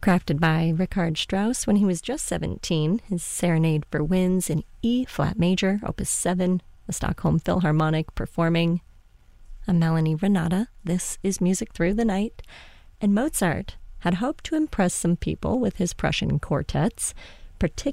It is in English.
Crafted by Richard Strauss when he was just 17, his Serenade for Winds in E-flat major, opus 7, the Stockholm Philharmonic performing. I'm Melanie Renata. This is Music Through the Night. And Mozart had hoped to impress some people with his Prussian quartets, particularly